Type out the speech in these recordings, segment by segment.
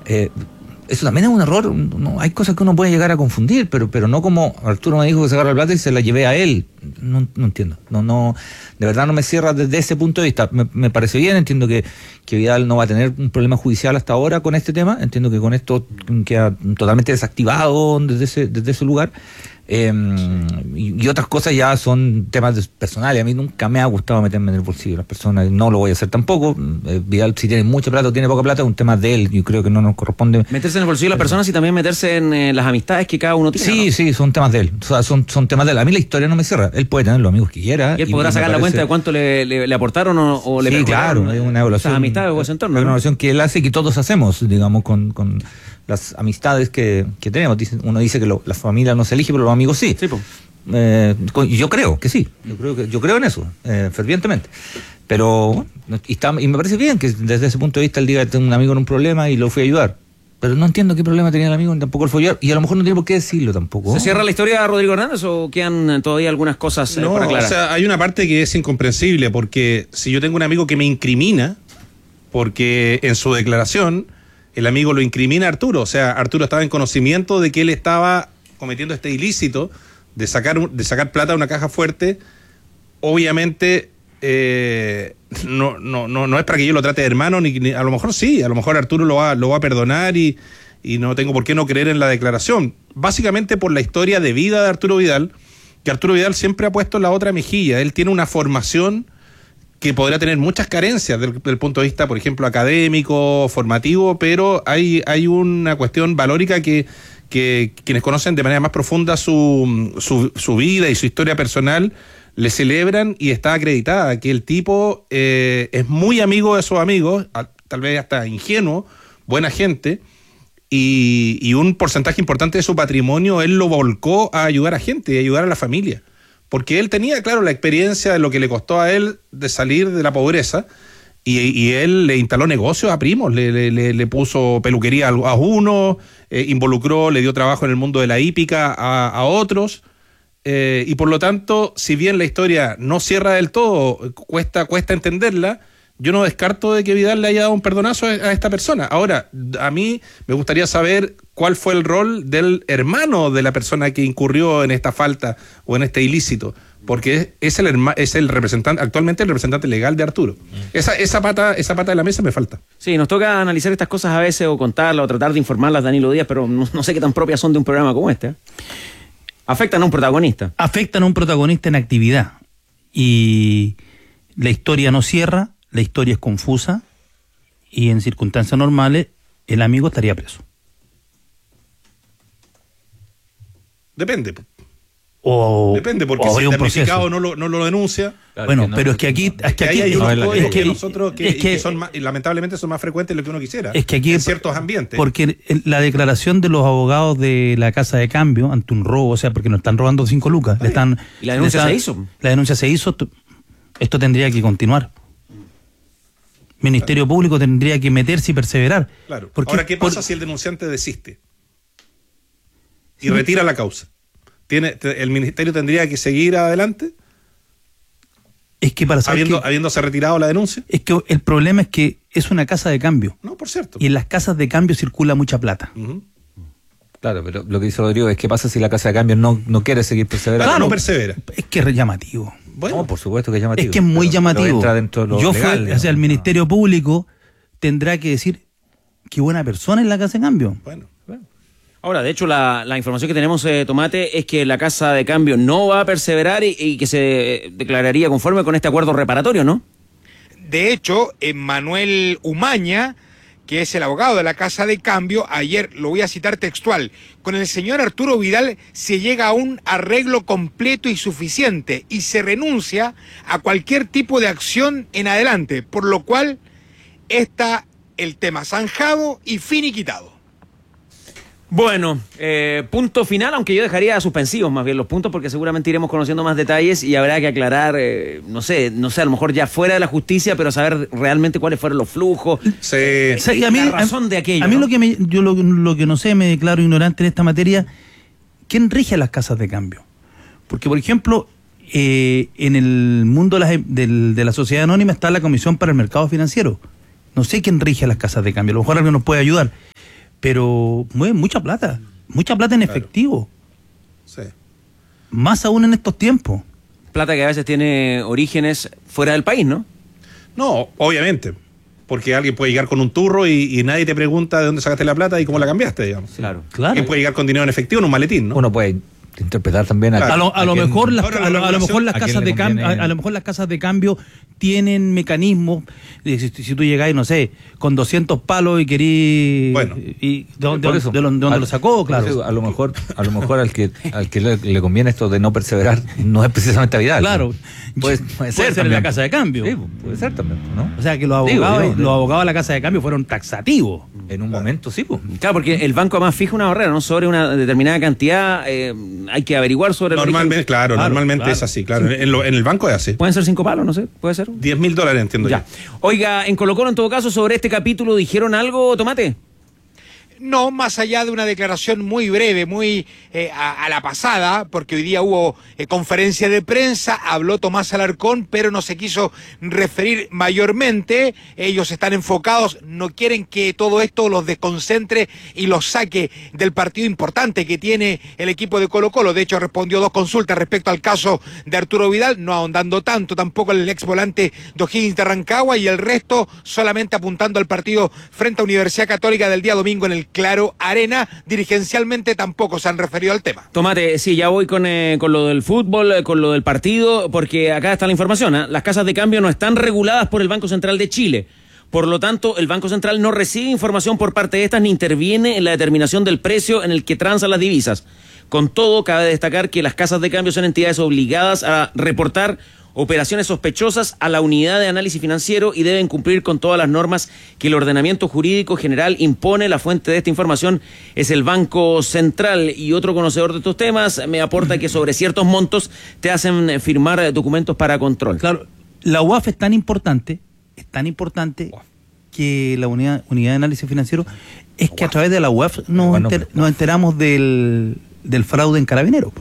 Eso también es un error. No, hay cosas que uno puede llegar a confundir, pero no como Arturo me dijo que se agarra el plata y se la llevé a él. No entiendo. No, de verdad no me cierra desde ese punto de vista. Me parece bien, entiendo que Vidal no va a tener un problema judicial hasta ahora con este tema. Entiendo que con esto queda totalmente desactivado desde ese lugar. Y otras cosas ya son temas personales. A mí nunca me ha gustado meterme en el bolsillo de las personas, no lo voy a hacer tampoco. Vidal, si tiene mucha plata o tiene poca plata, es un tema de él. Yo creo que no nos corresponde meterse en el bolsillo de las personas y también meterse en las amistades que cada uno tiene. Sí, son temas de él. O sea, son temas de él. A mí la historia no me cierra. Él puede tener los amigos que quiera. Y él podrá sacar la cuenta de cuánto le aportaron o le perjudicaron. Claro, es una evaluación. Esas amistades o ese entorno. Es una evaluación que él hace y que todos hacemos, digamos, con las amistades que tenemos. Uno dice que la familia no se elige, pero los amigos sí. Sí, pues. Yo creo que sí. Yo creo en eso, fervientemente. Pero, y me parece bien que desde ese punto de vista él diga que tengo un amigo en un problema y lo fui a ayudar. Pero no entiendo qué problema tenía el amigo, tampoco lo fue a ayudar. Y a lo mejor no tiene por qué decirlo tampoco. ¿Se cierra la historia de Rodrigo Hernández o quedan todavía algunas cosas por aclarar? O sea, hay una parte que es incomprensible, porque si yo tengo un amigo que me incrimina, porque en su declaración el amigo lo incrimina a Arturo, o sea, Arturo estaba en conocimiento de que él estaba cometiendo este ilícito de sacar plata de una caja fuerte. Obviamente no es para que yo lo trate de hermano, ni a lo mejor sí, a lo mejor Arturo lo va a perdonar y no tengo por qué no creer en la declaración, básicamente por la historia de vida de Arturo Vidal, que Arturo Vidal siempre ha puesto la otra mejilla. Él tiene una formación que podrá tener muchas carencias del punto de vista, por ejemplo, académico, formativo, pero hay una cuestión valórica que quienes conocen de manera más profunda su vida y su historia personal le celebran, y está acreditada que el tipo es muy amigo de sus amigos, tal vez hasta ingenuo, buena gente, y un porcentaje importante de su patrimonio él lo volcó a ayudar a gente, a ayudar a la familia. Porque él tenía, claro, la experiencia de lo que le costó a él de salir de la pobreza, y él le instaló negocios a primos, le puso peluquería a uno, involucró, le dio trabajo en el mundo de la hípica a otros, y por lo tanto, si bien la historia no cierra del todo, cuesta entenderla, yo no descarto de que Vidal le haya dado un perdonazo a esta persona. Ahora, a mí me gustaría saber cuál fue el rol del hermano de la persona que incurrió en esta falta o en este ilícito, porque es el representante, actualmente el representante legal de Arturo. Esa pata de la mesa me falta. Sí, nos toca analizar estas cosas a veces, o contarlas, o tratar de informarlas, Danilo Díaz, pero no sé qué tan propias son de un programa como este. Afectan a un protagonista. Afectan a un protagonista en actividad. Y la historia no cierra, la historia es confusa, y en circunstancias normales el amigo estaría preso. Depende. Depende, porque si el damnificado no lo denuncia. Claro, bueno, pero es que aquí hay unos códigos que nosotros que son más, y lamentablemente son más frecuentes de lo que uno quisiera. Es que aquí, en ciertos ambientes. Porque la declaración de los abogados de la casa de cambio ante un robo, o sea, porque nos están robando 5 lucas, ¿y la denuncia se hizo? La denuncia se hizo. Esto tendría que continuar. Ministerio Público tendría que meterse y perseverar. Claro. Ahora, ¿qué pasa si el denunciante desiste y retira la causa? ¿El ministerio tendría que seguir adelante? Es que para saber habiéndose retirado la denuncia. Es que el problema es que es una casa de cambio. No, por cierto. Y en las casas de cambio circula mucha plata. Uh-huh. Claro, pero lo que dice Rodrigo es: ¿qué pasa si la casa de cambio no quiere seguir perseverando? Claro, no persevera. Es que es llamativo. Bueno, no, por supuesto que es llamativo. Es que es muy llamativo. Entra dentro de lo legal, o sea, el Ministerio Público tendrá que decir qué buena persona es la casa de cambio. Bueno. Ahora, de hecho, la información que tenemos, Tomate, es que la casa de cambio no va a perseverar y que se declararía conforme con este acuerdo reparatorio, ¿no? De hecho, Manuel Umaña, que es el abogado de la casa de cambio, ayer, lo voy a citar textual: con el señor Arturo Vidal se llega a un arreglo completo y suficiente y se renuncia a cualquier tipo de acción en adelante, por lo cual está el tema zanjado y finiquitado. Bueno, punto final, aunque yo dejaría suspensivos más bien los puntos, porque seguramente iremos conociendo más detalles y habrá que aclarar, no sé, a lo mejor ya fuera de la justicia, pero saber realmente cuáles fueron los flujos, la razón de aquello. A mí, ¿no? lo que no sé, me declaro ignorante en esta materia. ¿Quién rige a las casas de cambio? Porque, por ejemplo, en el mundo de la sociedad anónima está la Comisión para el Mercado Financiero. No sé quién rige a las casas de cambio, a lo mejor alguien nos puede ayudar. pero mueve mucha plata en efectivo, Sí. más aún en estos tiempos. Plata que a veces tiene orígenes fuera del país, ¿no? No, obviamente. Porque alguien puede llegar con un turro y nadie te pregunta de dónde sacaste la plata y cómo la cambiaste, digamos. Claro. Alguien puede llegar con dinero en efectivo en un maletín, ¿no? Uno puede interpretar también Claro. A lo mejor las ¿a quién casas le de cambio, conviene? a lo mejor las casas de cambio tienen mecanismos. Si tú llegáis, no sé, con 200 palos y querís, Bueno. y de Por eso, dónde lo sacó, por eso, claro. a lo mejor al que le conviene esto de no perseverar no es precisamente a Vidal. Claro. Puede Puede ser ser en también. la casa de cambio. Sí, puede ser también, ¿no? O sea que los Digo, abogados de la casa de cambio fueron taxativos. En un momento sí, pues. Claro, porque el banco además fija una barrera, ¿no? Sobre una determinada cantidad, hay que averiguar sobre el Normalmente, origen. claro, normalmente es así, claro. En el banco es así. Pueden ser 5 palos, no sé, puede ser. $10.000, entiendo Ya. Oiga, en Colo-Colo, en todo caso, sobre este capítulo, ¿dijeron algo, Tomate? No, más allá de una declaración muy breve, muy a la pasada, porque hoy día hubo conferencia de prensa, habló Tomás Alarcón, pero no se quiso referir mayormente. Ellos están enfocados, no quieren que todo esto los desconcentre y los saque del partido importante que tiene el equipo de Colo-Colo. De hecho, respondió 2 consultas respecto al caso de Arturo Vidal, no ahondando tanto tampoco el ex volante de O'Higgins de Rancagua, y el resto solamente apuntando al partido frente a Universidad Católica del día domingo en el Claro Arena. Dirigencialmente tampoco se han referido al tema. Tomate, sí, ya voy con lo del fútbol, con lo del partido, porque acá está la información, ¿eh? Las casas de cambio no están reguladas por el Banco Central de Chile. Por lo tanto, el Banco Central no recibe información por parte de estas ni interviene en la determinación del precio en el que transan las divisas. Con todo, cabe destacar que las casas de cambio son entidades obligadas a reportar operaciones sospechosas a la unidad de análisis financiero y deben cumplir con todas las normas que el ordenamiento jurídico general impone. La fuente de esta información es el Banco Central, y otro conocedor de estos temas me aporta que sobre ciertos montos te hacen firmar documentos para control. Claro, la UAF es tan importante que la unidad de análisis financiero es que a través de la UAF nos enteramos del fraude en Carabineros.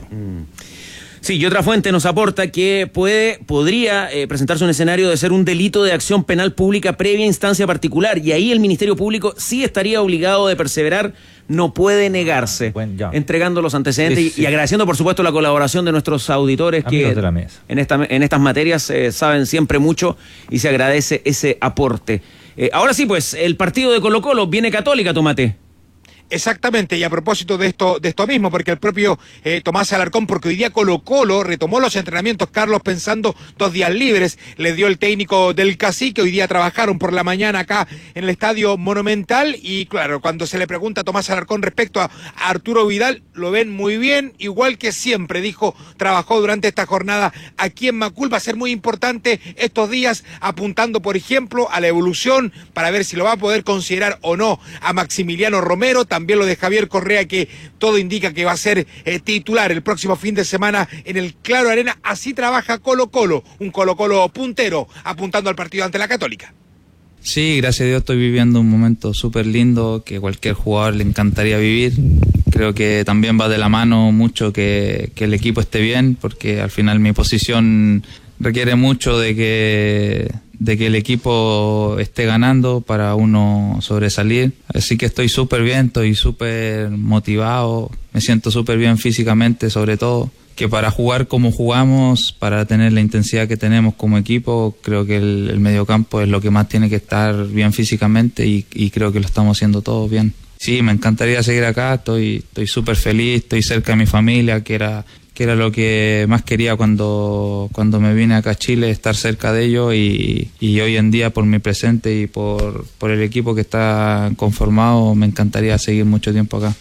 Sí, y otra fuente nos aporta que podría presentarse un escenario de ser un delito de acción penal pública previa instancia particular, y ahí el Ministerio Público sí estaría obligado de perseverar, no puede negarse, Bueno, entregando los antecedentes Sí. y agradeciendo por supuesto la colaboración de nuestros auditores Amigos que de la mesa. en estas materias saben siempre mucho y se agradece ese aporte. Ahora sí, pues, el partido de Colo-Colo viene Católica, Tomate. Exactamente, y a propósito de esto mismo, porque el propio Tomás Alarcón, porque hoy día Colo-Colo retomó los entrenamientos, Carlos, pensando 2 días libres, le dio el técnico del Cacique, hoy día trabajaron por la mañana acá en el Estadio Monumental, y claro, cuando se le pregunta a Tomás Alarcón respecto a Arturo Vidal, lo ven muy bien, igual que siempre, dijo, trabajó durante esta jornada aquí en Macul, va a ser muy importante estos días, apuntando, por ejemplo, a la evolución, para ver si lo va a poder considerar o no a Maximiliano Romero, también lo de Javier Correa, que todo indica que va a ser titular el próximo fin de semana en el Claro Arena. Así trabaja Colo-Colo, un Colo-Colo puntero, apuntando al partido ante la Católica. Sí, gracias a Dios estoy viviendo un momento súper lindo que cualquier jugador le encantaría vivir. Creo que también va de la mano mucho que el equipo esté bien, porque al final mi posición requiere mucho de que el equipo esté ganando para uno sobresalir. Así que estoy súper bien, estoy súper motivado, me siento súper bien físicamente sobre todo. Que para jugar como jugamos, para tener la intensidad que tenemos como equipo, creo que el mediocampo es lo que más tiene que estar bien físicamente y creo que lo estamos haciendo todos bien. Sí, me encantaría seguir acá, estoy súper feliz, estoy cerca de mi familia, que era lo que más quería cuando me vine acá a Chile, estar cerca de ellos y hoy en día por mi presente y por el equipo que está conformado, me encantaría seguir mucho tiempo acá.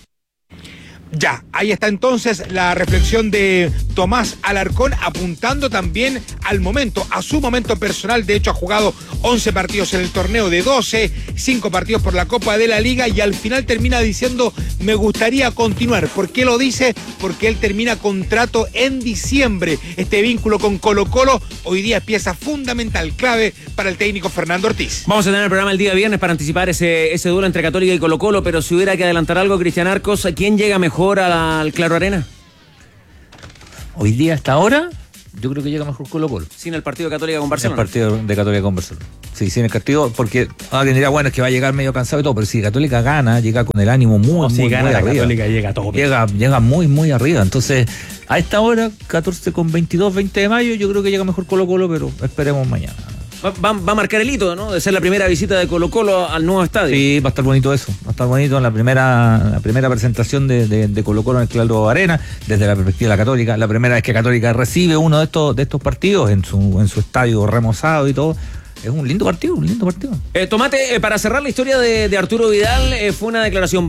Ya, ahí está entonces la reflexión de Tomás Alarcón, apuntando también al momento, a su momento personal. De hecho, ha jugado 11 partidos en el torneo de 12, 5 partidos por la Copa de la Liga, y al final termina diciendo, me gustaría continuar. ¿Por qué lo dice? Porque él termina contrato en diciembre. Este vínculo con Colo-Colo hoy día es pieza fundamental, clave para el técnico Fernando Ortiz. Vamos a tener el programa el día viernes para anticipar ese duelo entre Católica y Colo-Colo, pero si hubiera que adelantar algo, Cristian Arcos, ¿quién llega mejor al Claro Arena? Hoy día, hasta ahora, Yo creo que llega mejor Colo-Colo. Sin el partido de Católica con El Barcelona. partido de Católica con Barcelona. Sí, sin el partido, porque alguien dirá, bueno, es que va a llegar medio cansado y todo, pero si Católica gana, llega con el ánimo muy, Si muy, gana muy la arriba. Católica, llega todo. Llega muy, muy arriba. Entonces, a esta hora, 14 con 22, 20 de mayo, yo creo que llega mejor Colo-Colo, pero esperemos mañana. Va a marcar el hito, ¿no? De ser la primera visita de Colo-Colo al nuevo estadio. Sí, va a estar bonito eso. Va a estar bonito en la primera presentación de Colo-Colo en el Claro Arena, desde la perspectiva de la Católica. La primera vez que Católica recibe uno de estos partidos en su estadio remozado y todo. Es un lindo partido, Tomate, para cerrar la historia de Arturo Vidal, fue una declaración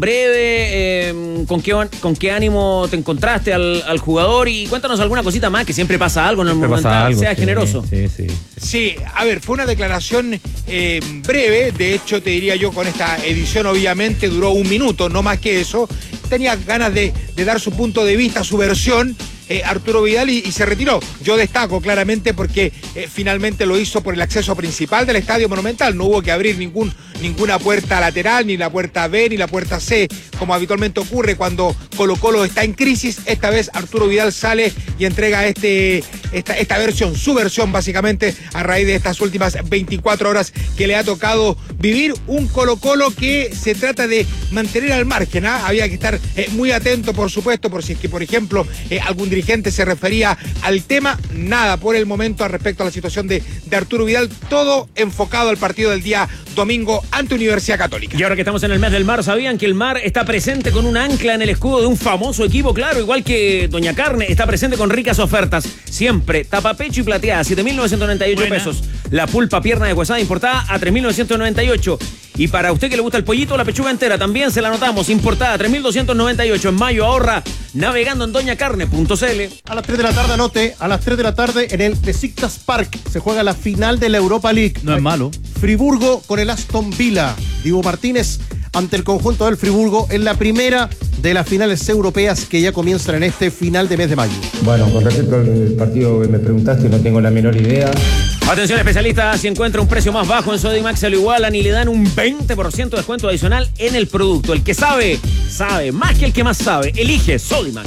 breve. ¿Con qué ánimo te encontraste al jugador? Y cuéntanos alguna cosita más, que siempre pasa algo en el Monumental. Sea generoso. Sí, a ver, fue una declaración breve. De hecho, te diría yo, con esta edición obviamente duró 1 minuto, no más que eso. Tenía ganas de dar su punto de vista, su versión. Arturo Vidal y se retiró. Yo destaco claramente porque finalmente lo hizo por el acceso principal del Estadio Monumental. No hubo que abrir ninguna puerta lateral, ni la puerta B, ni la puerta C, como habitualmente ocurre cuando Colo-Colo está en crisis. Esta vez Arturo Vidal sale y entrega esta versión, su versión básicamente, a raíz de estas últimas 24 horas que le ha tocado vivir un Colo-Colo que se trata de mantener al margen. Había que estar muy atento, por supuesto, por si es que, por ejemplo, algún dirigente se refería al tema. Nada por el momento al respecto a la situación de Arturo Vidal, todo enfocado al partido del día domingo ante Universidad Católica. Y ahora que estamos en el mes del mar, ¿sabían que el mar está presente con un ancla en el escudo de un famoso equipo? Claro, igual que Doña Carne, está presente con ricas ofertas. Siempre, tapapecho y plateada, 7.998 pesos. La pulpa pierna de huesada importada a 3.998. Y para usted que le gusta el pollito, la pechuga entera también se la anotamos, importada, 3.298. En mayo ahorra navegando en doñacarne.cl. A las 3 de la tarde, anote, a las 3 de la tarde en el Besiktas Park se juega la final de la Europa League. No es malo. Friburgo con el Aston Villa. Diego Martínez ante el conjunto del Friburgo en la primera de las finales europeas que ya comienzan en este final de mes de mayo. Bueno, con respecto al partido que me preguntaste, no tengo la menor idea. Atención especialistas, si encuentra un precio más bajo en Sodimac se lo igualan y le dan un 20% de descuento adicional en el producto. El que sabe, sabe, más que el que más sabe. Elige Sodimac.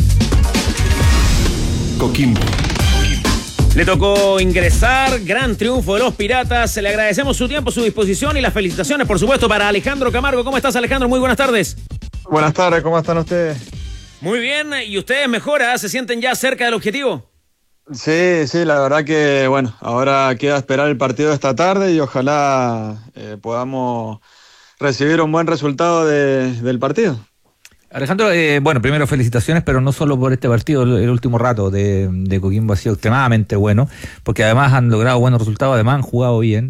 Coquimbo. Le tocó ingresar, gran triunfo de los Piratas. Le agradecemos su tiempo, su disposición y las felicitaciones, por supuesto, para Alejandro Camargo. ¿Cómo estás, Alejandro? Muy buenas tardes. Buenas tardes, ¿cómo están ustedes? Muy bien, ¿y ustedes mejora? ¿Se sienten ya cerca del objetivo? Sí, la verdad que, bueno, ahora queda esperar el partido de esta tarde y ojalá podamos recibir un buen resultado del partido. Alejandro, bueno, primero felicitaciones, pero no solo por este partido. El último rato de Coquimbo ha sido extremadamente bueno, porque además han logrado buenos resultados, además han jugado bien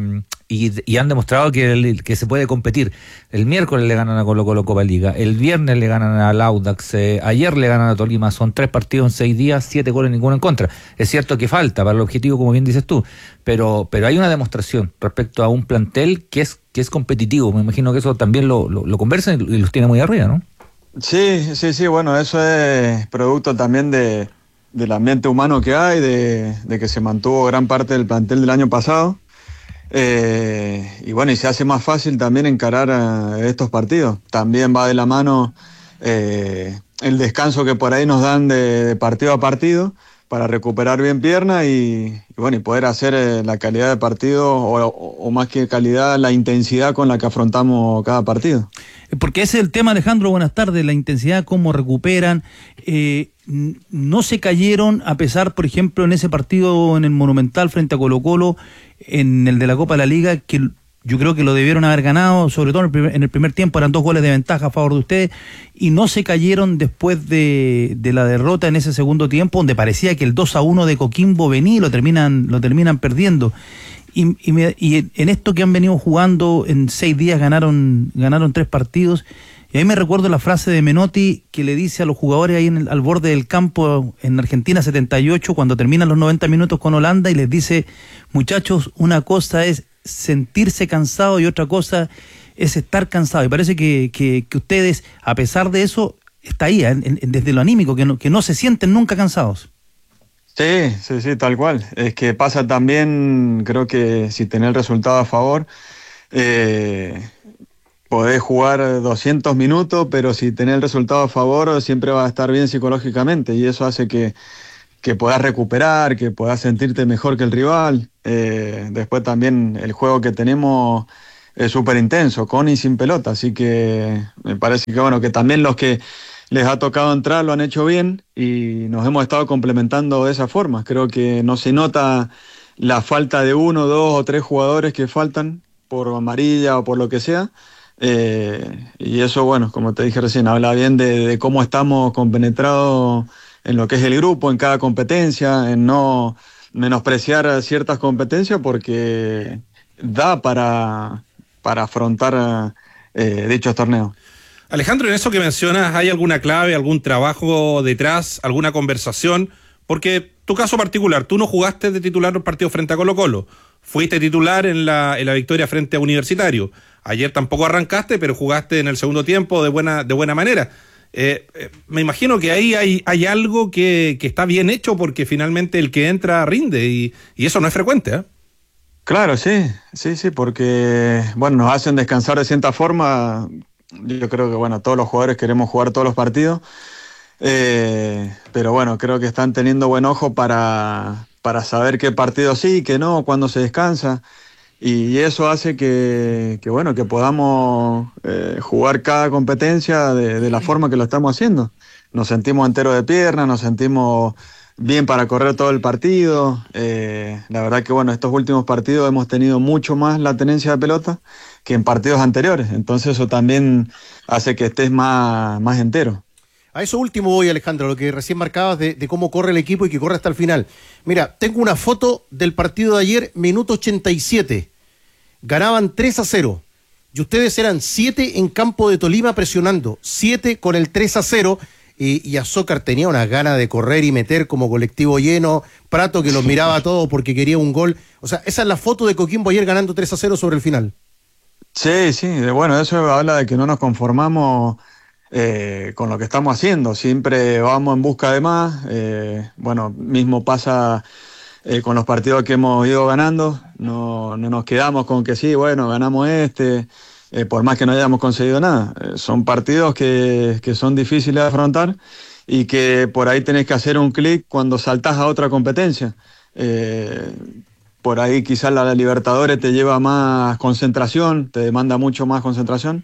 y han demostrado que se puede competir. El miércoles le ganan a Colo-Colo Copa Liga, el viernes le ganan al Audax, ayer le ganan a Tolima. Son 3 partidos en 6 días, 7 goles, ninguno en contra. Es cierto que falta para el objetivo, como bien dices tú, pero hay una demostración respecto a un plantel que es competitivo. Me imagino que eso también lo conversan y los tiene muy arriba, ¿no? Sí, bueno, eso es producto también del ambiente humano que hay, de que se mantuvo gran parte del plantel del año pasado. Y bueno, y se hace más fácil también encarar estos partidos. También va de la mano el descanso que por ahí nos dan de partido a partido para recuperar bien pierna y bueno, y poder hacer la calidad de partido o más que calidad, la intensidad con la que afrontamos cada partido. Porque ese es el tema, Alejandro, buenas tardes, la intensidad, cómo recuperan. No se cayeron, a pesar, por ejemplo, en ese partido en el Monumental frente a Colo-Colo, en el de la Copa de la Liga, que yo creo que lo debieron haber ganado, sobre todo en el primer tiempo, eran 2 goles de ventaja a favor de ustedes, y no se cayeron después de la derrota en ese segundo tiempo, donde parecía que el 2-1 de Coquimbo venía y lo terminan perdiendo. Y en esto que han venido jugando, en 6 días ganaron 3 partidos. Y ahí me recuerdo la frase de Menotti que le dice a los jugadores ahí al borde del campo en Argentina 78, cuando terminan los 90 minutos con Holanda, y les dice: muchachos, una cosa es sentirse cansado y otra cosa es estar cansado. Y parece que ustedes, a pesar de eso, está ahí, desde lo anímico, que no se sienten nunca cansados. Sí, tal cual. Es que pasa también, creo que si tenés el resultado a favor, podés jugar 200 minutos, pero si tenés el resultado a favor siempre vas a estar bien psicológicamente, y eso hace que que puedas recuperar, que puedas sentirte mejor que el rival. Después también el juego que tenemos es súper intenso, con y sin pelota, así que me parece que bueno, que también los que les ha tocado entrar lo han hecho bien y nos hemos estado complementando de esa forma. Creo que no se nota la falta de 1, 2 o 3 jugadores que faltan por amarilla o por lo que sea. Y eso, bueno, como te dije recién, habla bien de cómo estamos compenetrados en lo que es el grupo, en cada competencia, en no menospreciar ciertas competencias porque da para afrontar dichos torneos. Alejandro, en eso que mencionas, ¿hay alguna clave, algún trabajo detrás, alguna conversación? Porque tu caso particular, tú no jugaste de titular los partidos frente a Colo-Colo, fuiste titular en la victoria frente a Universitario. Ayer tampoco arrancaste, pero jugaste en el segundo tiempo de buena manera. Me imagino que ahí hay algo que está bien hecho porque finalmente el que entra rinde y eso no es frecuente, ¿eh? Claro, sí, porque bueno, nos hacen descansar de cierta forma. Yo creo que bueno, todos los jugadores queremos jugar todos los partidos, pero bueno, creo que están teniendo buen ojo para saber qué partido sí, qué no, cuándo se descansa, y eso hace que bueno, que podamos jugar cada competencia de la forma que lo estamos haciendo. Nos sentimos enteros de pierna, nos sentimos bien para correr todo el partido. La verdad que bueno, estos últimos partidos hemos tenido mucho más la tenencia de pelota que en partidos anteriores, entonces eso también hace que estés más entero. A eso último voy, Alejandro, lo que recién marcabas de cómo corre el equipo y que corre hasta el final. Mira, tengo una foto del partido de ayer, minuto 87. Ganaban 3-0. Y ustedes eran 7 en campo de Tolima presionando. 7 con el 3-0. Y Azócar tenía unas ganas de correr y meter como colectivo lleno. Prato que los miraba a todos porque quería un gol. O sea, esa es la foto de Coquimbo ayer ganando 3-0 sobre el final. Sí, bueno, eso habla de que no nos conformamos con lo que estamos haciendo, siempre vamos en busca de más. Bueno, mismo pasa con los partidos que hemos ido ganando, no nos quedamos con que sí, bueno, ganamos por más que no hayamos conseguido nada. Son partidos que son difíciles de afrontar y que por ahí tenés que hacer un clic cuando saltás a otra competencia. Por ahí quizás la Libertadores te lleva más concentración, te demanda mucho más concentración.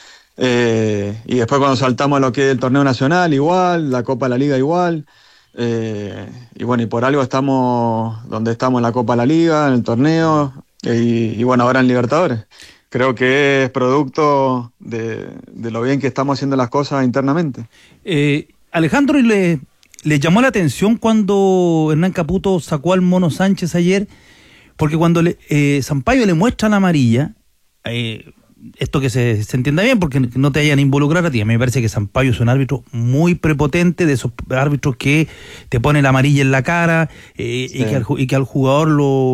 Y después cuando saltamos a lo que es el torneo nacional, igual, la Copa de la Liga igual. Y bueno, y por algo estamos donde estamos en la Copa de la Liga, en el torneo, y bueno, ahora en Libertadores. Creo que es producto de lo bien que estamos haciendo las cosas internamente. Alejandro, ¿le llamó la atención cuando Hernán Caputo sacó al Mono Sánchez ayer? Porque cuando Sampaio le muestra la amarilla, esto que se entienda bien, porque no te hayan involucrado a ti, a mí me parece que Sampaio es un árbitro muy prepotente, de esos árbitros que te pone la amarilla en la cara, sí. y que al jugador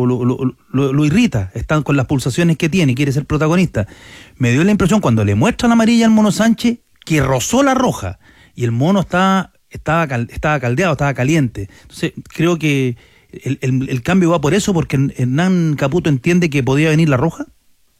lo irrita, están con las pulsaciones que tiene, quiere ser protagonista. Me dio la impresión cuando le muestra la amarilla al Mono Sánchez que rozó la roja y el Mono estaba caldeado, estaba caliente. Entonces creo que el cambio va por eso, porque Hernán Caputo entiende que podía venir la roja.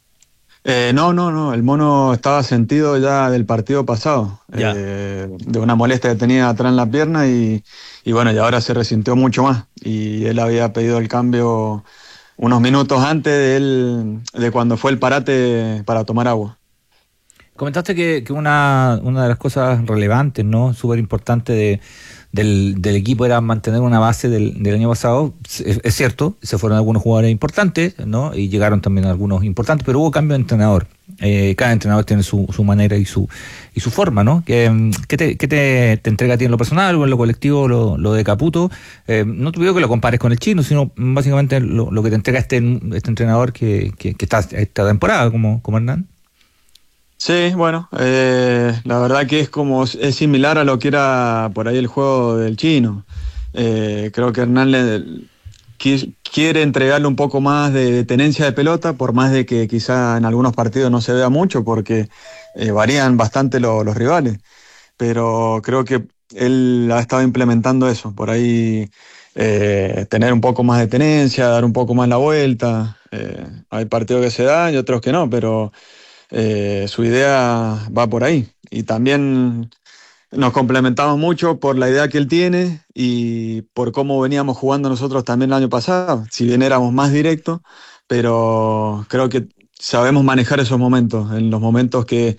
No, el Mono estaba sentido ya del partido pasado, de una molestia que tenía atrás en la pierna y bueno, y ahora se resintió mucho más y él había pedido el cambio unos minutos antes de cuando fue el parate para tomar agua. Comentaste que una de las cosas relevantes, ¿no? Súper importante del equipo era mantener una base del año pasado. Es cierto, se fueron algunos jugadores importantes, ¿no? Y llegaron también algunos importantes, pero hubo cambio de entrenador. Cada entrenador tiene su manera y su forma, ¿no? ¿Qué te entrega a ti en lo personal o en lo colectivo lo de Caputo? No te pido que lo compares con el chino, sino básicamente lo que te entrega este entrenador que está esta temporada como Hernán. Sí, bueno, la verdad que es similar a lo que era por ahí el juego del chino. Creo que Hernán quiere entregarle un poco más de tenencia de pelota, por más de que quizá en algunos partidos no se vea mucho, porque varían bastante los rivales. Pero creo que él ha estado implementando eso, por ahí tener un poco más de tenencia, dar un poco más la vuelta. Hay partidos que se dan y otros que no, pero su idea va por ahí. Y también nos complementamos mucho por la idea que él tiene y por cómo veníamos jugando nosotros también el año pasado. Si bien éramos más directos, pero creo que sabemos manejar esos momentos, en los momentos que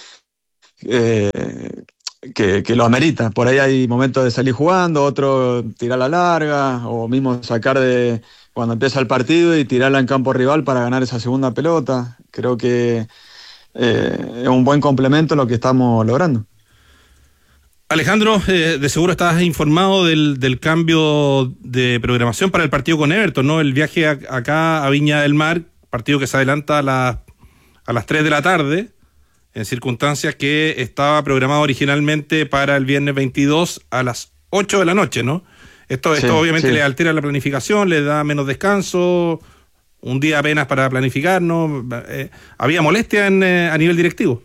lo amerita. Por ahí hay momentos de salir jugando, otro tirar la larga, o mismo sacar de cuando empieza el partido y tirarla en campo rival para ganar esa segunda pelota. Creo que es un buen complemento lo que estamos logrando. Alejandro, de seguro estás informado del cambio de programación para el partido con Everton, ¿no? El viaje acá a Viña del Mar, partido que se adelanta a las 3 de la tarde, en circunstancias que estaba programado originalmente para el viernes 22 a las 8 de la noche, ¿no? Esto obviamente le altera la planificación, le da menos descanso, un día apenas para planificar, ¿no? ¿Había molestia a nivel directivo?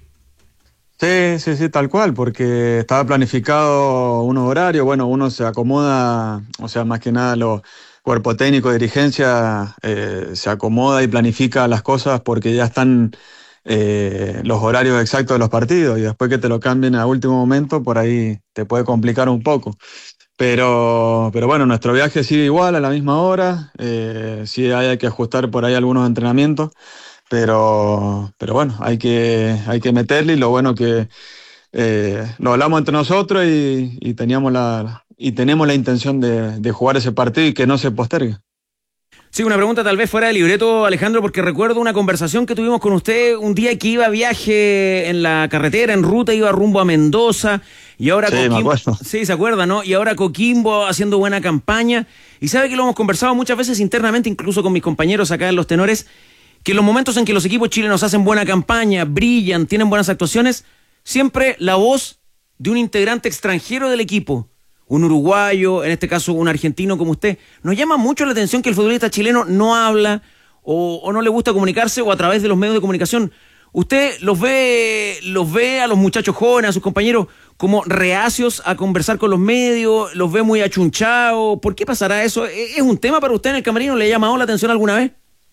Sí, tal cual, porque estaba planificado unos horarios, bueno, uno se acomoda, o sea, más que nada los cuerpo técnico de dirigencia se acomoda y planifica las cosas porque ya están los horarios exactos de los partidos, y después que te lo cambien a último momento, por ahí te puede complicar un poco. Pero bueno, nuestro viaje sigue igual a la misma hora, sí hay que ajustar por ahí algunos entrenamientos, pero bueno, hay que meterle, y lo bueno que lo hablamos entre nosotros y tenemos la intención de jugar ese partido y que no se postergue. Sí, una pregunta tal vez fuera de libreto, Alejandro, porque recuerdo una conversación que tuvimos con usted un día que iba a viaje en la carretera, en ruta, iba rumbo a Mendoza, y ahora Coquimbo, sí, se acuerda, ¿no? Y ahora Coquimbo haciendo buena campaña, y sabe que lo hemos conversado muchas veces internamente, incluso con mis compañeros acá en Los Tenores, que en los momentos en que los equipos chilenos hacen buena campaña, brillan, tienen buenas actuaciones, siempre la voz de un integrante extranjero del equipo, un uruguayo, en este caso un argentino como usted, nos llama mucho la atención que el futbolista chileno no habla o no le gusta comunicarse, o a través de los medios de comunicación. ¿Usted los ve a los muchachos jóvenes, a sus compañeros, como reacios a conversar con los medios? ¿Los ve muy achunchados? ¿Por qué pasará eso? ¿Es un tema para usted en el camerino? ¿Le ha llamado la atención alguna vez?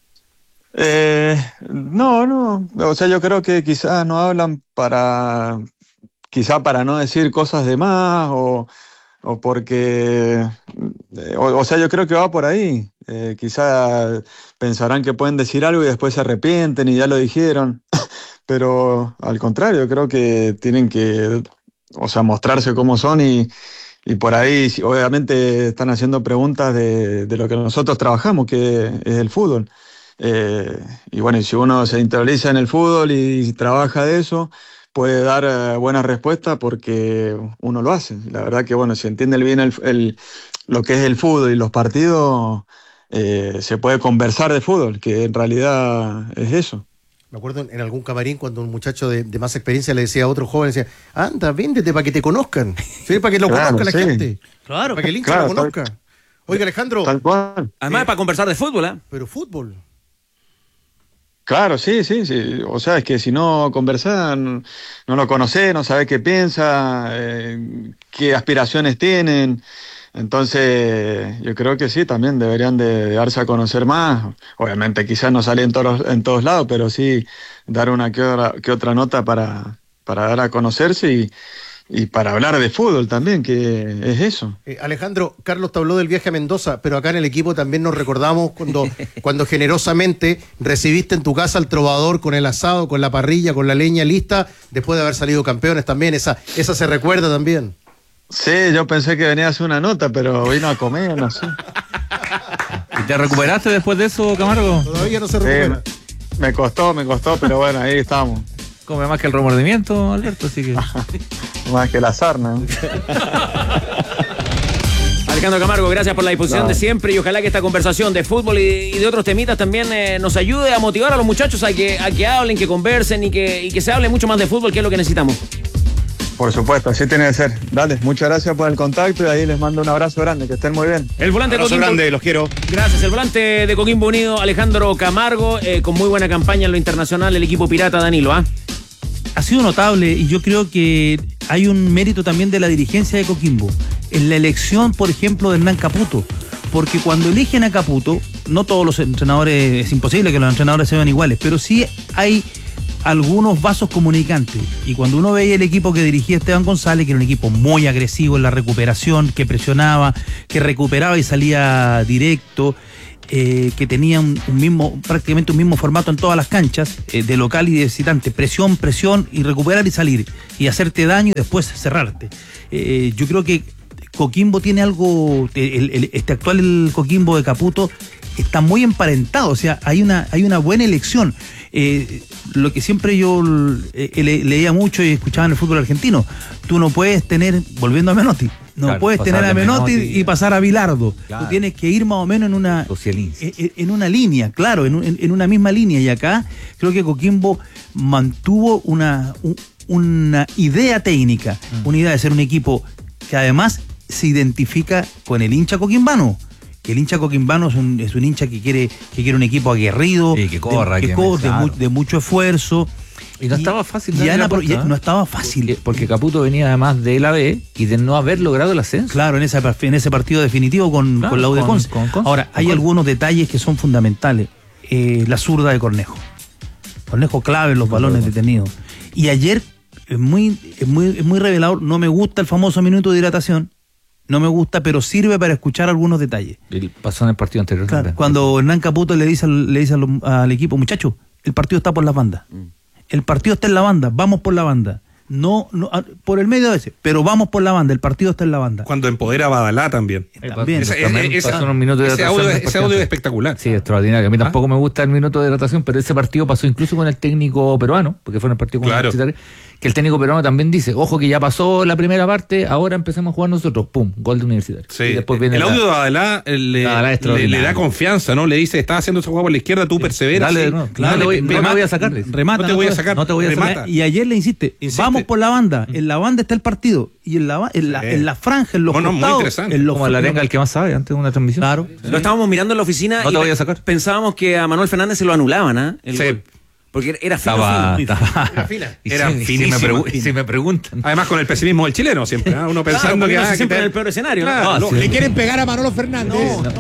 No, o sea, yo creo que quizás no hablan para no decir cosas de más, o porque, o sea, yo creo que va por ahí. Quizá pensarán que pueden decir algo y después se arrepienten y ya lo dijeron, pero al contrario, creo que tienen que, o sea, mostrarse como son, y por ahí obviamente están haciendo preguntas de lo que nosotros trabajamos, que es el fútbol. Y bueno, y si uno se interioriza en el fútbol y trabaja de eso, puede dar buenas respuestas porque uno lo hace. La verdad que, bueno, si entiende bien lo que es el fútbol y los partidos, se puede conversar de fútbol, que en realidad es eso. Me acuerdo en algún camarín cuando un muchacho de más experiencia le decía a otro joven, decía, anda, véndete para que te conozcan, ¿sí? Para que lo conozca la gente. Claro, para que el hincha lo conozca. Oiga, Alejandro. Tal cual. Además es para conversar de fútbol, ¿eh? Pero fútbol. Claro, sí. O sea, es que si no conversás, no lo conocés, no sabés qué piensa, qué aspiraciones tienen. Entonces, yo creo que sí, también deberían de darse a conocer más. Obviamente, quizás no sale en todos lados, pero sí dar una que otra nota para dar a conocerse y para hablar de fútbol también, que es eso. Alejandro, Carlos te habló del viaje a Mendoza, pero acá en el equipo también nos recordamos cuando generosamente recibiste en tu casa al trovador con el asado, con la parrilla, con la leña lista, después de haber salido campeones también. Esa se recuerda también. Sí, yo pensé que venía a hacer una nota, pero vino a comer, no sé. ¿Y te recuperaste después de eso, Camargo? Todavía no se recupera. Me costó, pero bueno, ahí estamos. Come más que el remordimiento, Alberto, así que... Más que la sarna. Alejandro Camargo, gracias por la disposición de siempre, y ojalá que esta conversación de fútbol y de otros temitas también nos ayude a motivar a los muchachos a que hablen, que conversen y que se hable mucho más de fútbol, que es lo que necesitamos. Por supuesto, así tiene que ser. Dale, muchas gracias por el contacto y ahí les mando un abrazo grande, que estén muy bien. El volante abrazo Coquimbo, grande, los quiero. Gracias, el volante de Coquimbo Unido, Alejandro Camargo, con muy buena campaña en lo internacional, el equipo pirata, Danilo, ¿ah? Ha sido notable, y yo creo que hay un mérito también de la dirigencia de Coquimbo en la elección, por ejemplo, de Hernán Caputo, porque cuando eligen a Caputo, no todos los entrenadores, es imposible que los entrenadores sean iguales, pero sí hay algunos vasos comunicantes. Y cuando uno veía el equipo que dirigía Esteban González, que era un equipo muy agresivo en la recuperación, que presionaba, que recuperaba y salía directo, que tenía prácticamente un mismo formato en todas las canchas, de local y de visitante, presión y recuperar y salir, y hacerte daño y después cerrarte. Yo creo que Coquimbo tiene algo, este actual Coquimbo de Caputo está muy emparentado, o sea, hay una buena elección. Lo que siempre yo leía mucho y escuchaba en el fútbol argentino, tú no puedes tener, volviendo a Menotti, puedes tener a Menotti y pasar a Bilardo. Claro. Tú tienes que ir más o menos en una línea, claro, en una misma línea. Y acá creo que Coquimbo mantuvo una idea técnica, una idea de ser un equipo que además se identifica con el hincha coquimbano. Que el hincha coquimbano es un hincha que quiere un equipo aguerrido, que corra, de mucho esfuerzo. Y no estaba fácil. No estaba fácil. Porque Caputo venía además de la B y de no haber logrado el ascenso. Claro, en ese partido definitivo con la U de Conce. Ahora, hay algunos detalles que son fundamentales. La zurda de Cornejo. Cornejo clave en los balones detenidos. Y ayer es muy revelador. No me gusta el famoso minuto de hidratación. No me gusta, pero sirve para escuchar algunos detalles. Pasó en el partido anterior. Claro, cuando Hernán Caputo le dice al equipo, muchachos, el partido está por las bandas. El partido está en la banda, vamos por la banda. No, por el medio a veces, pero vamos por la banda, el partido está en la banda. Cuando empodera a Badalá también. Pasó unos minutos de hidratación. Ese audio es espectacular. Sí, extraordinario. A mí tampoco me gusta el minuto de hidratación, pero ese partido pasó incluso con el técnico peruano, porque fue en el partido con Universitario, que el técnico peruano también dice, ojo que ya pasó la primera parte, ahora empecemos a jugar nosotros. Pum, gol de Universitario. Sí. Y después viene el audio de Badalá le da confianza, ¿no? Le dice, estás haciendo esa jugada por la izquierda, tú perseveras. Dale, no te voy a sacar. Remata, no te voy a sacar. No te voy a sacar. Y ayer le insiste, vamos por la banda. En la banda está el partido. Y en la franja, en los costados. Muy interesante. Como la arenga el que más sabe antes de una transmisión. Claro. Lo estábamos mirando en la oficina y te voy a sacar. Pensábamos que a Manuel Fernández se lo anulaban, ¿ah? Porque era fino. Era finísimo. Y si me preguntan. Además, con el pesimismo del chileno siempre, ¿eh? Uno pensando que siempre en el peor escenario. Claro, le quieren pegar a Manolo Fernández.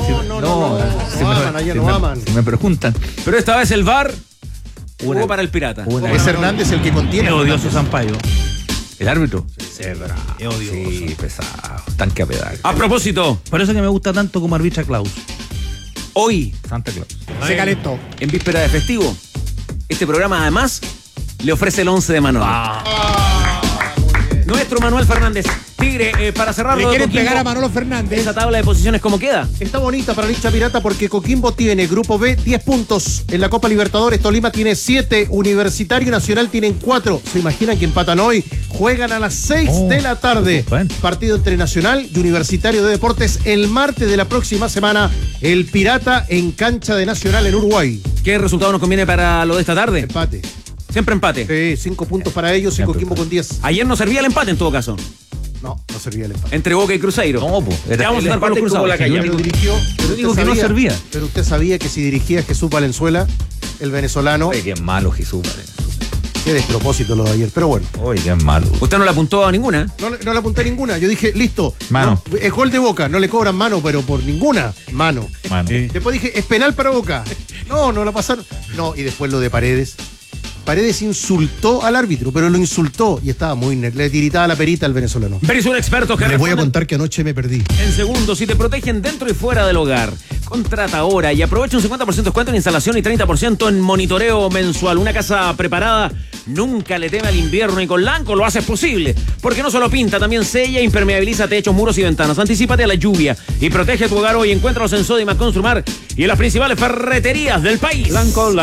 No aman. Si me preguntan. Pero esta vez el VAR jugó para el Pirata. Es Hernández el que contiene. Es odioso Sampaio. El árbitro. Es odioso. Sí, pesado. Tanque a pedal. A propósito. Por eso que me gusta tanto como arbitra Klaus. Hoy, Santa Claus. Se calentó. En víspera de festivo, este programa además le ofrece el 11 de Manolo. Nuestro Manuel Fernández. Tigre, para cerrarlo. Le quieren pegar a Manolo Fernández. ¿Esa tabla de posiciones cómo queda? Está bonita para el hincha pirata porque Coquimbo tiene Grupo B 10 puntos en la Copa Libertadores, Tolima tiene 7, Universitario y Nacional tienen 4. ¿Se imaginan que empatan hoy? Juegan a las 6 de la tarde. Partido entre Nacional y Universitario de Deportes el martes de la próxima semana. El Pirata en cancha de Nacional en Uruguay. ¿Qué resultado nos conviene para lo de esta tarde? Empate. Siempre empate. 5 puntos para ellos y Coquimbo con 10. Ayer no servía el empate en todo caso. No servía el empate. Entre Boca y Cruzeiro. No, pues. Vamos a estar con los Cruzados. Yo digo que no servía. Pero usted sabía que si dirigía Jesús Valenzuela, el venezolano. Oye, qué malo Jesús Valenzuela. Qué despropósito lo de ayer, pero bueno. Oye, qué malo. ¿Usted no le apuntó a ninguna? No le apunté a ninguna. Yo dije, listo. Mano. No, es gol de Boca, no le cobran mano, pero por ninguna mano. Después dije, es penal para Boca. No la pasaron. No, y después lo de Paredes. Paredes insultó al árbitro, pero lo insultó y estaba muy le tiritaba la perita al venezolano. Verisur experto que les voy a contar que anoche me perdí. En segundos, si te protegen dentro y fuera del hogar. Contrata ahora y aprovecha un 50% de descuento en instalación y 30% en monitoreo mensual. Una casa preparada nunca le teme al invierno y con Lanco lo haces posible. Porque no solo pinta, también sella, impermeabiliza techos, muros y ventanas. Anticípate a la lluvia y protege tu hogar hoy. Encuéntralos en Sodimac Construmar y en las principales ferreterías del país. Lanco.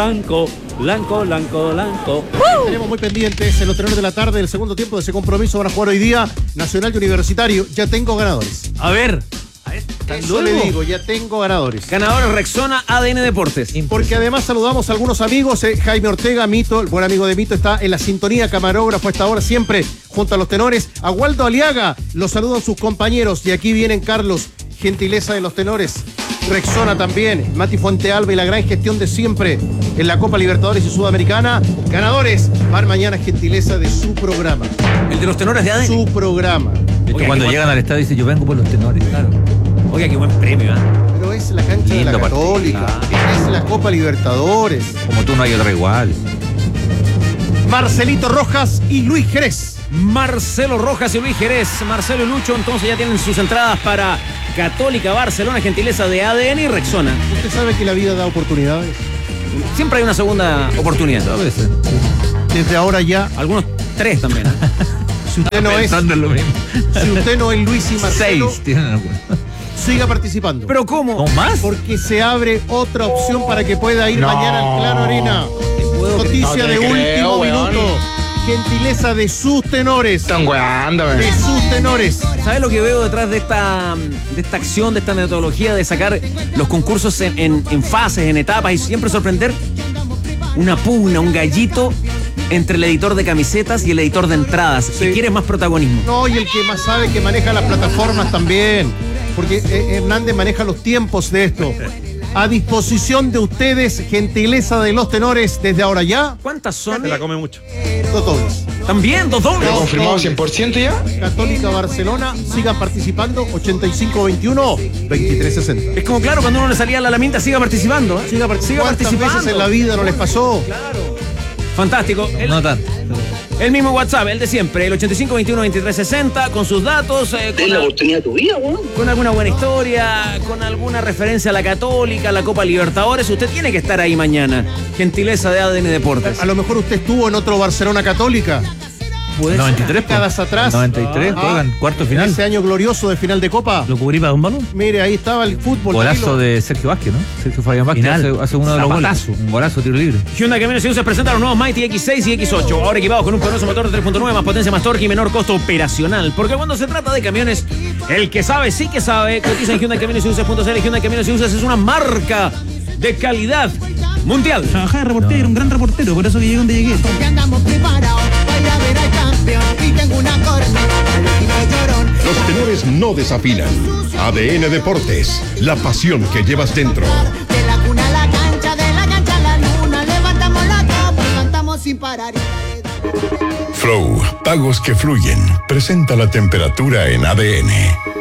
Tenemos muy pendientes en los tenores de la tarde del segundo tiempo de ese compromiso. Van a jugar hoy día Nacional y Universitario. Ya tengo ganadores. A ver. Eso le digo, ya tengo ganadores. Ganadores Rexona ADN Deportes. Porque además saludamos a algunos amigos. Jaime Ortega, Mito, el buen amigo de Mito, está en la sintonía, camarógrafo a esta hora, siempre junto a los tenores. A Waldo Aliaga, los saludan sus compañeros. Y aquí vienen Carlos, gentileza de los tenores. Rexona también, Mati Fuentealba y la gran gestión de siempre en la Copa Libertadores y Sudamericana. Ganadores, van mañana, gentileza de su programa. El de los tenores de ADN. Su programa. Oiga, cuando llegan al estadio dice, yo vengo por los tenores. Claro. Oiga, qué buen premio, ¿eh? Pero es la cancha de la Católica, es la Copa Libertadores. Como tú no hay otra igual. Marcelito Rojas y Luis Jerez. Marcelo Rojas y Luis Jerez. Marcelo y Lucho entonces ya tienen sus entradas para Católica Barcelona, gentileza de ADN y Rexona. ¿Usted sabe que la vida da oportunidades? Siempre hay una segunda oportunidad. A veces. Desde ahora ya, Algunos 3 también. si usted no es, Pensando en lo mismo. si usted no es Luis y Marcelo, 6 tienen algunos. siga participando. ¿Pero cómo? ¿Con más? Porque se abre otra opción para que pueda ir mañana al Claro Arena. Noticia de último minuto. Gentileza de sus tenores. Están weando, De sus tenores. ¿Sabes lo que veo detrás de esta acción, de esta metodología de sacar los concursos en fases, en etapas y siempre sorprender? Una pugna, un gallito entre el editor de camisetas y el editor de entradas. Sí. Si quieres más protagonismo. No, y el que más sabe que maneja las plataformas también. Porque Hernández maneja los tiempos de esto. A disposición de ustedes, gentileza de los tenores, desde ahora ya, ¿Cuántas son? Se la come mucho. 2 dobles. También, 2 dobles. ¿Confirmado 100% ya? Católica Barcelona, sigan participando, 85-21-23-60. Es como claro, cuando uno le salía la laminta, siga participando. Siga participando. ¿Cuántas veces en la vida no les pasó? Fantástico. No tanto. El mismo WhatsApp, el de siempre, el 8521-2360, con sus datos. Es la oportunidad de tu vida, weón. Con alguna buena historia, con alguna referencia a la Católica, a la Copa Libertadores. Usted tiene que estar ahí mañana. Gentileza de ADN Deportes. A lo mejor usted estuvo en otro Barcelona Católica. 93, Décadas atrás. 93, Ajá. juegan cuarto En final. ese año glorioso de final de Copa. ¿Lo cubrí para un balón? Mire, ahí estaba el fútbol. Golazo tranquilo. de Sergio Vázquez, ¿no? Sergio Fabián Vázquez Final. hace uno de los goles. Zapatazo. Un golazo, tiro libre. Hyundai Camiones y Buses presenta los nuevos Mighty X6 y X8. Ahora equipados con un poderoso motor de 3.9, más potencia, más torque y menor costo operacional. Porque cuando se trata de camiones, el que sabe sí que sabe. Cotiza en Hyundai Camiones y Buses.cl. Hyundai Camiones y Buses es una marca de calidad mundial. Trabajaba de reportero, era un gran reportero, por eso que llegué donde llegué. Ya andamos preparados para ir a ver al campeón. Y tengo una corona al último llorón. Los tenores no desafinan. ADN Deportes, la pasión que llevas dentro. De la cuna a la cancha, de la cancha a la luna. Levantamos la copa y cantamos sin parar. Flow, pagos que fluyen. Presenta la temperatura en ADN.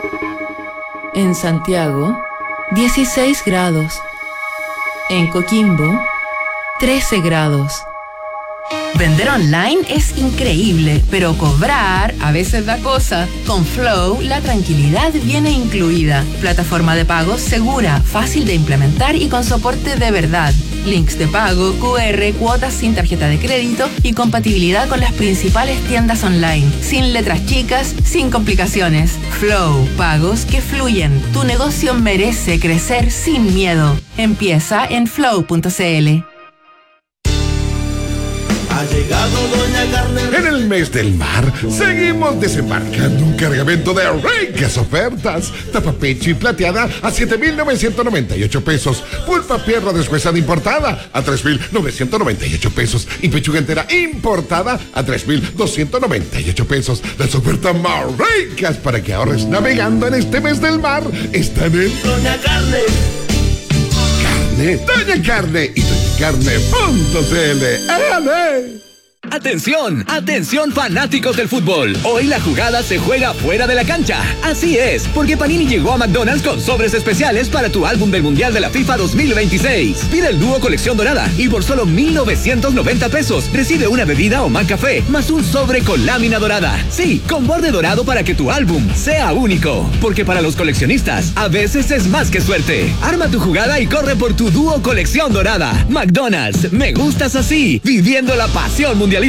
En Santiago, 16 grados. En Coquimbo, 13 grados. Vender online es increíble, pero cobrar a veces da cosa. Con Flow, la tranquilidad viene incluida. Plataforma de pagos segura, fácil de implementar y con soporte de verdad. Links de pago, QR, cuotas sin tarjeta de crédito y compatibilidad con las principales tiendas online. Sin letras chicas, sin complicaciones. Flow, pagos que fluyen. Tu negocio merece crecer sin miedo. Empieza en flow.cl. Ha llegado Doña Carmen. En el mes del mar, seguimos desembarcando un cargamento de ricas ofertas. Tapapecho y plateada a 7,998 pesos. Pulpa pierna deshuesada importada a 3,998 pesos. Y pechuga entera importada a 3,298 pesos. Las ofertas más ricas para que ahorres navegando en este mes del mar están en Doña Carmen. Doña Carne y doñacarne.cl. ¡Ale! ¡Atención! ¡Atención fanáticos del fútbol! Hoy la jugada se juega fuera de la cancha. Así es, porque Panini llegó a McDonald's con sobres especiales para tu álbum del Mundial de la FIFA 2026. Pide el dúo colección dorada y por solo 1,990 pesos recibe una bebida o McCafé más un sobre con lámina dorada. Sí, con borde dorado para que tu álbum sea único. Porque para los coleccionistas, a veces es más que suerte. Arma tu jugada y corre por tu dúo colección dorada. McDonald's, me gustas así, viviendo la pasión mundialista.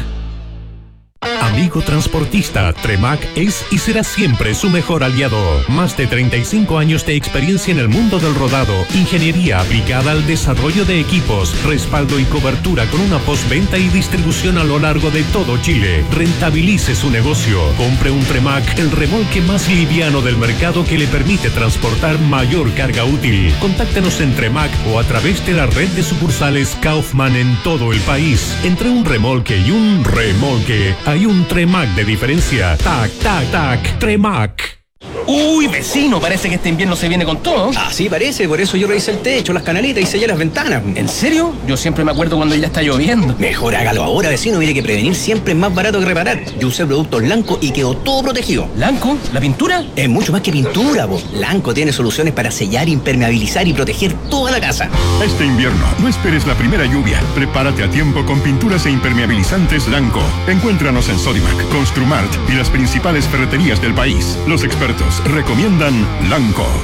Amigo transportista, Tremac es y será siempre su mejor aliado. Más de 35 años de experiencia en el mundo del rodado, ingeniería aplicada al desarrollo de equipos, respaldo y cobertura con una postventa y distribución a lo largo de todo Chile. Rentabilice su negocio. Compre un Tremac, el remolque más liviano del mercado que le permite transportar mayor carga útil. Contáctenos en Tremac o a través de la red de sucursales Kaufman en todo el país. Entre un remolque y un remolque hay un Tremac de diferencia. Tac, tac, tac. Tremac. Uy, vecino, parece que este invierno se viene con todo. Ah, sí, parece, por eso yo revisé el techo, las canaletas y sellé las ventanas. ¿En serio? Yo siempre me acuerdo cuando ya está lloviendo. Mejor hágalo ahora, vecino, mire que prevenir siempre es más barato que reparar. Yo usé productos Lanco y quedó todo protegido. ¿Lanco? ¿La pintura? Es mucho más que pintura, vos. Lanco tiene soluciones para sellar, impermeabilizar y proteger toda la casa. Este invierno, no esperes la primera lluvia. Prepárate a tiempo con pinturas e impermeabilizantes Lanco. Encuéntranos en Sodimac, Construmart y las principales ferreterías del país. Los expertos recomiendan Lanco.